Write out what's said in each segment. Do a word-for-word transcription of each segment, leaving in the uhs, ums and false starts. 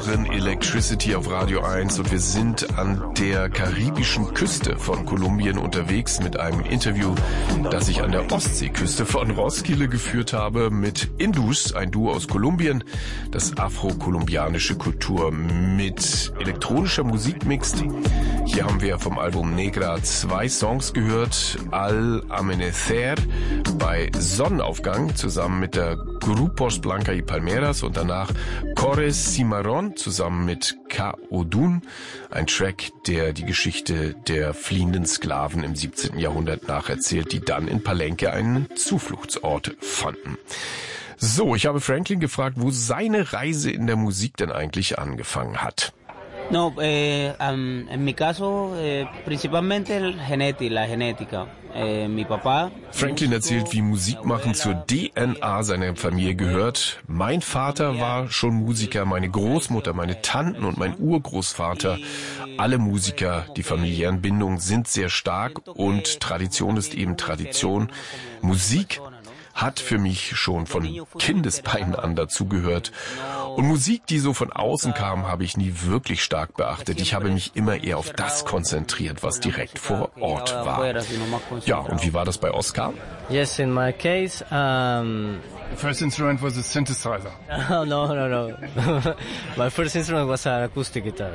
hören Electricity auf Radio eins und wir sind an der karibischen Küste von Kolumbien unterwegs mit einem Interview, das ich an der Ostseeküste von Roskilde geführt habe mit Indus, ein Duo aus Kolumbien, das afro-kolumbianische Kultur mit elektronischer Musik mixt. Hier haben wir vom Album Negra zwei Songs gehört, Al Amanecer bei Sonnenaufgang zusammen mit der Grupos Blanca y Palmeras und danach Cores Cimarron zusammen mit Ka Odun, ein Track, der die Geschichte der fliehenden Sklaven im siebzehnten Jahrhundert nacherzählt, die dann in Palenque einen Zufluchtsort fanden. So, ich habe Franklin gefragt, wo seine Reise in der Musik denn eigentlich angefangen hat. No, eh, um, en mi caso, eh, principalmente el geneti, la genética. Eh, mi papá. Franklin erzählt, wie Musikmachen zur D N A seiner Familie gehört. Mein Vater war schon Musiker, meine Großmutter, meine Tanten und mein Urgroßvater. Alle Musiker, die familiären Bindungen sind sehr stark und Tradition ist eben Tradition. Musik hat für mich schon von Kindesbeinen an dazugehört. Und Musik, die so von außen kam, habe ich nie wirklich stark beachtet. Ich habe mich immer eher auf das konzentriert, was direkt vor Ort war. Ja, und wie war das bei Oscar? Yes, in my case, um... The first instrument was a synthesizer. Oh, no, no, no. My first instrument was an acoustic guitar.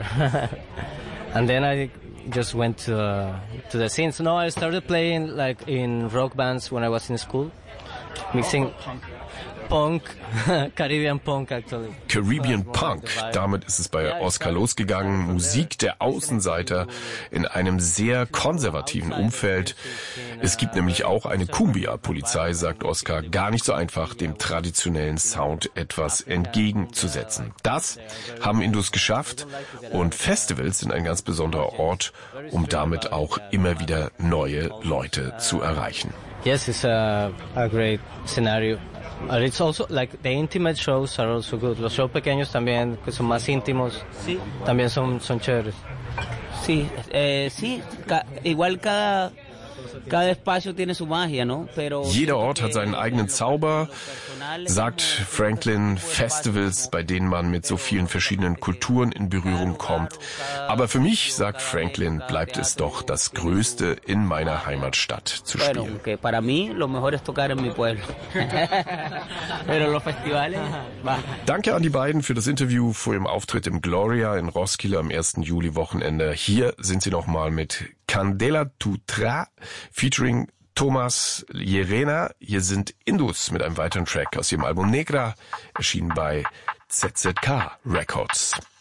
And then I just went to, uh, to the synths. No, I started playing like in rock bands when I was in school. Mixing Punk, Caribbean Punk actually. Caribbean Punk, damit ist es bei Oscar losgegangen. Musik der Außenseiter in einem sehr konservativen Umfeld. Es gibt nämlich auch eine Cumbia-Polizei, sagt Oscar. Gar nicht so einfach, dem traditionellen Sound etwas entgegenzusetzen. Das haben Indus geschafft und Festivals sind ein ganz besonderer Ort, um damit auch immer wieder neue Leute zu erreichen. Yes, it's a, a great scenario. But it's also like the intimate shows are also good. Los shows pequeños también, que son más íntimos, sí. También son, son chéveres. Sí, eh, sí, ca igual cada, cada espacio tiene su magia, ¿no? Pero jeder Ort hat seinen eigenen Zauber, sagt Franklin. Festivals, bei denen man mit so vielen verschiedenen Kulturen in Berührung kommt. Aber für mich, sagt Franklin, bleibt es doch das Größte in meiner Heimatstadt zu spielen. Para mí lo mejor es tocar en mi pueblo. Pero los festivales. Danke an die beiden für das Interview vor ihrem Auftritt im Gloria in Roskilde am ersten Juli-Wochenende. Hier sind sie nochmal mit Candela Tutra featuring Thomas Llerena. Hier sind Indus mit einem weiteren Track aus ihrem Album Negra, erschienen bei Z Z K Records.